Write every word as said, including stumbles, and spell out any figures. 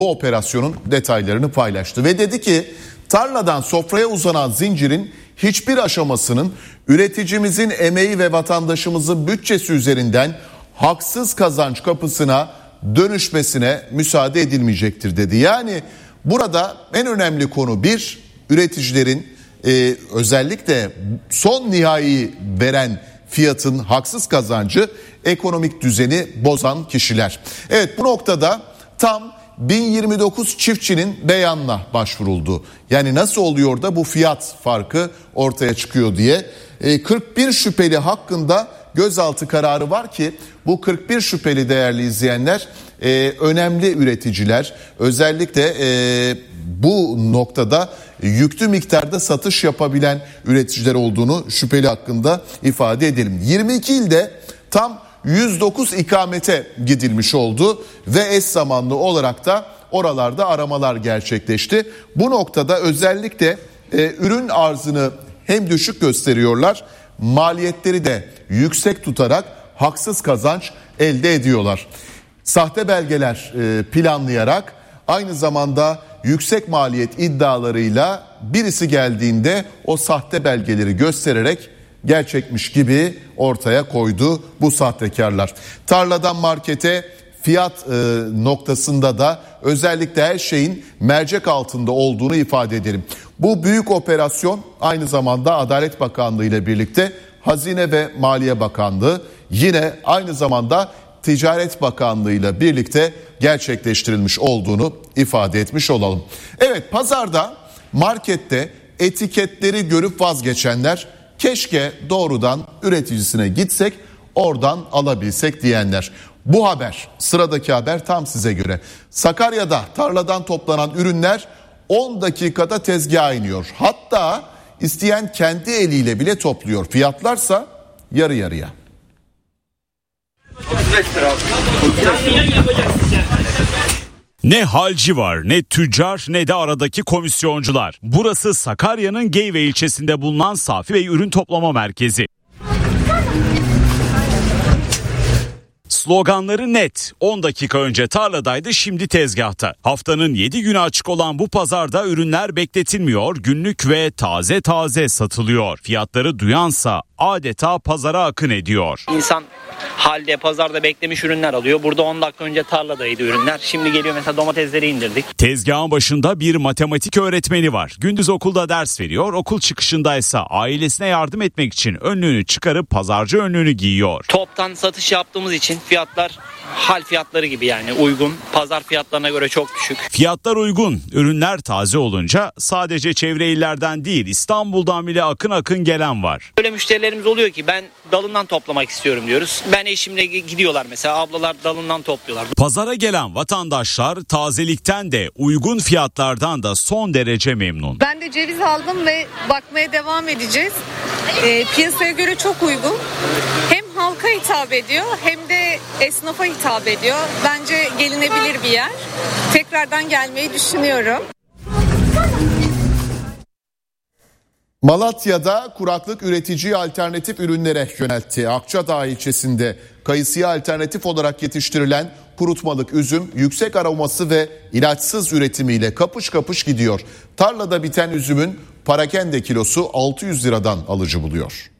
bu operasyonun detaylarını paylaştı ve dedi ki tarladan sofraya uzanan zincirin hiçbir aşamasının üreticimizin emeği ve vatandaşımızın bütçesi üzerinden haksız kazanç kapısına dönüşmesine müsaade edilmeyecektir dedi. Yani burada en önemli konu bir, üreticilerin e, özellikle son nihai veren fiyatın haksız kazancı, ekonomik düzeni bozan kişiler. Evet, bu noktada tam bin yirmi dokuz çiftçinin beyanına başvuruldu. Yani nasıl oluyor da bu fiyat farkı ortaya çıkıyor diye. E, kırk bir şüpheli hakkında gözaltı kararı var ki bu kırk bir şüpheli değerli izleyenler e, önemli üreticiler, özellikle e, bu noktada yüklü miktarda satış yapabilen üreticiler olduğunu şüpheli hakkında ifade edelim. yirmi iki ilde tam yüz dokuz ikamete gidilmiş oldu ve eş zamanlı olarak da oralarda aramalar gerçekleşti. Bu noktada özellikle e, ürün arzını hem düşük gösteriyorlar, maliyetleri de yüksek tutarak haksız kazanç elde ediyorlar. Sahte belgeler e, planlayarak, aynı zamanda yüksek maliyet iddialarıyla birisi geldiğinde o sahte belgeleri göstererek gerçekmiş gibi ortaya koydu bu sahtekarlar. Tarladan markete, fiyat e, noktasında da özellikle her şeyin mercek altında olduğunu ifade edelim. Bu büyük operasyon aynı zamanda Adalet Bakanlığı ile birlikte Hazine ve Maliye Bakanlığı, yine aynı zamanda Ticaret Bakanlığı ile birlikte gerçekleştirilmiş olduğunu ifade etmiş olalım. Evet, pazarda, markette etiketleri görüp vazgeçenler, keşke doğrudan üreticisine gitsek, oradan alabilsek diyenler. Bu haber, sıradaki haber tam size göre. Sakarya'da tarladan toplanan ürünler on dakikada tezgaha iniyor. Hatta isteyen kendi eliyle bile topluyor. Fiyatlarsa yarı yarıya. Ne halci var, ne tüccar, ne de aradaki komisyoncular. Burası Sakarya'nın Geyve ilçesinde bulunan Safi Bey Ürün Toplama Merkezi. Sloganları net. on dakika önce tarladaydı, şimdi tezgahta. Haftanın yedi günü açık olan bu pazarda ürünler bekletilmiyor, günlük ve taze taze satılıyor. Fiyatları duyansa adeta pazara akın ediyor. İnsan halde pazarda beklemiş ürünler alıyor. Burada on dakika önce tarladaydı ürünler. Şimdi geliyor, mesela domatesleri indirdik. Tezgahın başında bir matematik öğretmeni var. Gündüz okulda ders veriyor. Okul çıkışındaysa ailesine yardım etmek için önlüğünü çıkarıp pazarcı önlüğünü giyiyor. Toptan satış yaptığımız için fiyatlar hal fiyatları gibi, yani uygun. Pazar fiyatlarına göre çok düşük. Fiyatlar uygun. Ürünler taze olunca sadece çevre illerden değil, İstanbul'dan bile akın akın gelen var. Böyle müşterilerimiz oluyor ki ben dalından toplamak istiyorum diyoruz. Ben eşimle gidiyorlar mesela, ablalar dalından topluyorlar. Pazara gelen vatandaşlar tazelikten de uygun fiyatlardan da son derece memnun. Ben de ceviz aldım ve bakmaya devam edeceğiz. E, piyasaya göre çok uygun. Hem halka hitap ediyor hem de esnafa hitap ediyor. Bence gelinebilir bir yer. Tekrardan gelmeyi düşünüyorum. Malatya'da kuraklık üreticiyi alternatif ürünlere yöneltti. Akçadağ ilçesinde kayısıya alternatif olarak yetiştirilen kurutmalık üzüm yüksek aroması ve ilaçsız üretimiyle kapış kapış gidiyor. Tarlada biten üzümün parakende kilosu altı yüz liradan alıcı buluyor.